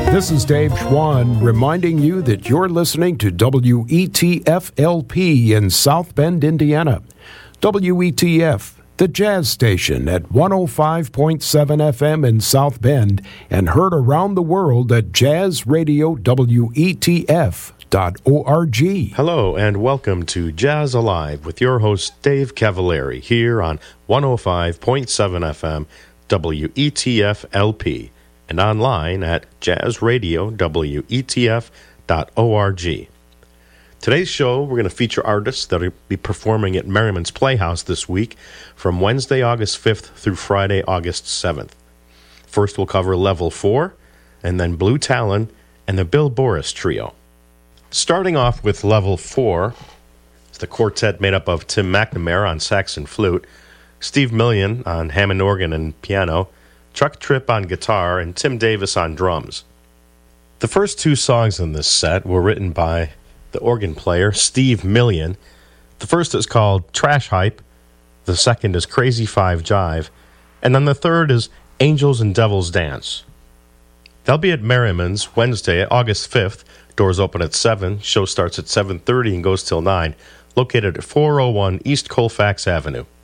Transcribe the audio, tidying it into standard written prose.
This is Dave Schwann reminding you that you're listening to WETF-LP in South Bend, Indiana. WETF, the jazz station at 105.7 FM in South Bend and heard around the world at jazzradiowetf.org. Hello and welcome to Jazz Alive with your host Dave Cavallari here on 105.7 FM WETF-LP and online at jazzradiowetf.org. Today's show, we're going to feature artists that will be performing at Merriman's Playhouse this week from Wednesday, August 5th through Friday, August 7th. First, we'll cover Level 4, and then Blue Talon and the Bill Boris Trio. Starting off with Level 4, it's the quartet made up of Tim McNamara on sax and flute, Steve Million on Hammond organ and piano, Chuck Tripp on guitar, and Tim Davis on drums. The first two songs in this set were written by the organ player, Steve Million. The first is called Trash Hype, the second is Crazy Five Jive, and then the third is Angels and Devils Dance. They'll be at Merriman's Wednesday, August 5th. Doors open at 7, show starts at 7:30 and goes till 9, located at 401 East Colfax Avenue.